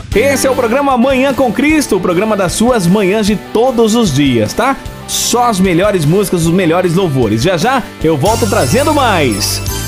Esse é o programa Manhã com Cristo, o programa das suas manhãs de todos os dias, tá? Só as melhores músicas, os melhores louvores. Já já eu volto trazendo mais.